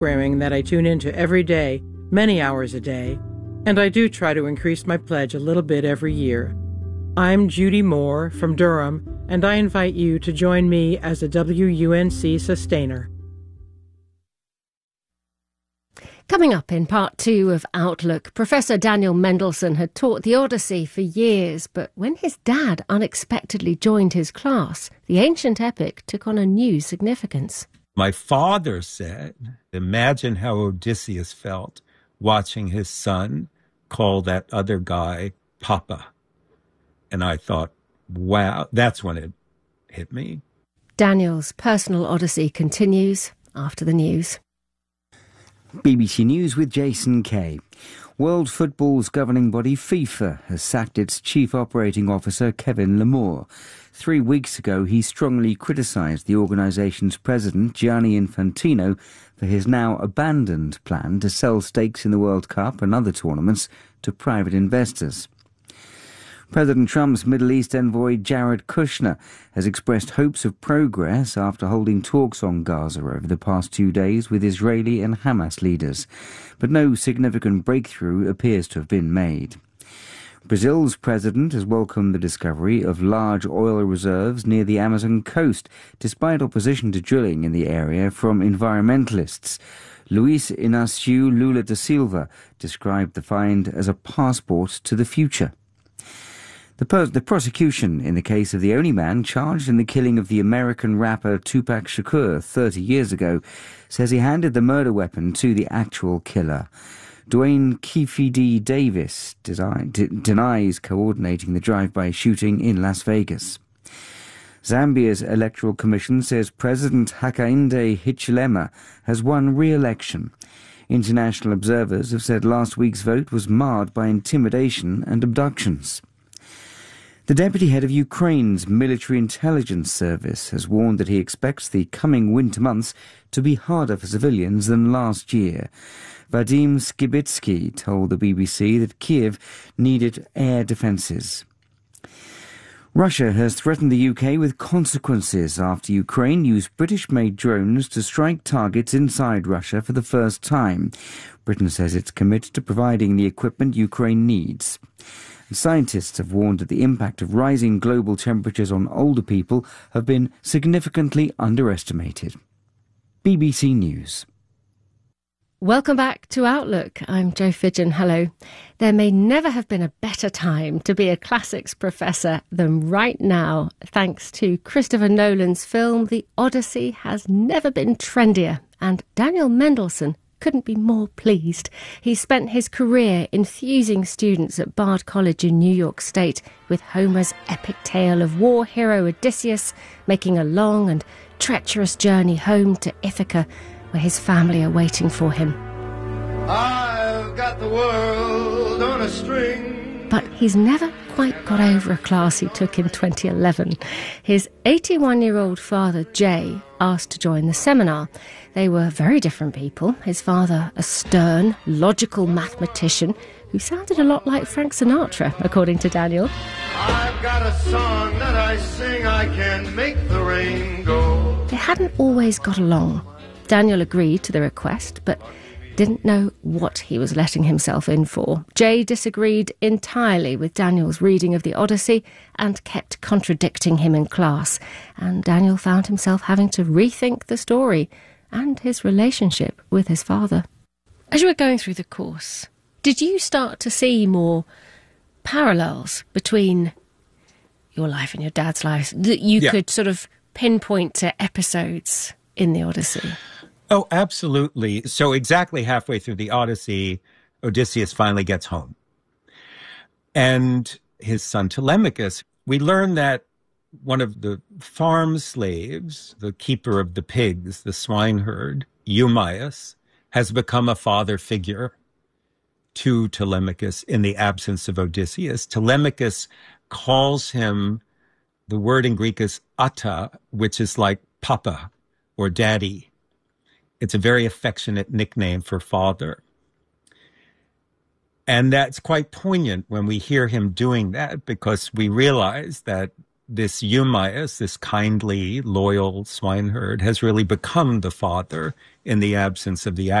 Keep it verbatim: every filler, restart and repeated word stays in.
programming that I tune into every day, many hours a day, and I do try to increase my pledge a little bit every year. I'm Judy Moore from Durham, and I invite you to join me as a W U N C sustainer. Coming up in part two of Outlook, Professor Daniel Mendelsohn had taught the Odyssey for years, but when his dad unexpectedly joined his class, the ancient epic took on a new significance. My father said, imagine how Odysseus felt watching his son call that other guy Papa. And I thought, wow, that's when it hit me. Daniel's personal Odyssey continues after the news. B B C News with Jason Kay. World football's governing body FIFA has sacked its chief operating officer Kevin Lamore. Three weeks ago he strongly criticised the organisation's president Gianni Infantino for his now abandoned plan to sell stakes in the World Cup and other tournaments to private investors. President Trump's Middle East envoy Jared Kushner has expressed hopes of progress after holding talks on Gaza over the past two days with Israeli and Hamas leaders, but no significant breakthrough appears to have been made. Brazil's president has welcomed the discovery of large oil reserves near the Amazon coast, despite opposition to drilling in the area from environmentalists. Luis Inácio Lula da Silva described the find as a passport to the future. The, pers- the prosecution in the case of the only man charged in the killing of the American rapper Tupac Shakur thirty years ago says he handed the murder weapon to the actual killer. Dwayne Keefe Davis desi- d- denies coordinating the drive-by shooting in Las Vegas. Zambia's Electoral Commission says President Hakainde Hichilema has won re-election. International observers have said last week's vote was marred by intimidation and abductions. The deputy head of Ukraine's military intelligence service has warned that he expects the coming winter months to be harder for civilians than last year. Vadim Skibitsky told the B B C that Kiev needed air defences. Russia has threatened the U K with consequences after Ukraine used British-made drones to strike targets inside Russia for the first time. Britain says it's committed to providing the equipment Ukraine needs. Scientists have warned that the impact of rising global temperatures on older people have been significantly underestimated. B B C News. Welcome back to Outlook. I'm Jo Fidgen. Hello. There may never have been a better time to be a classics professor than right now. Thanks to Christopher Nolan's film, The Odyssey has never been trendier. And Daniel Mendelsohn couldn't be more pleased. He spent his career infusing students at Bard College in New York State with Homer's epic tale of war hero Odysseus making a long and treacherous journey home to Ithaca, where his family are waiting for him. I've got the world on a string. But he's never quite got over a class he took in twenty eleven. His eighty-one-year-old father, Jay, asked to join the seminar. They were very different people. His father, a stern, logical mathematician who sounded a lot like Frank Sinatra, according to Daniel. I've got a song that I sing, I can make the rain go. They hadn't always got along. Daniel agreed to the request, but didn't know what he was letting himself in for. Jay disagreed entirely with Daniel's reading of the Odyssey and kept contradicting him in class. And Daniel found himself having to rethink the story and his relationship with his father. As you were going through the course, did you start to see more parallels between your life and your dad's life that you Yeah. could sort of pinpoint to episodes in the Odyssey? Oh, absolutely. So exactly halfway through the Odyssey, Odysseus finally gets home. And his son Telemachus, we learn that one of the farm slaves, the keeper of the pigs, the swineherd, Eumaeus, has become a father figure to Telemachus in the absence of Odysseus. Telemachus calls him, the word in Greek is ata, which is like papa or daddy. It's a very affectionate nickname for father. And that's quite poignant when we hear him doing that, because we realize that this Eumaeus, this kindly, loyal swineherd, has really become the father in the absence of the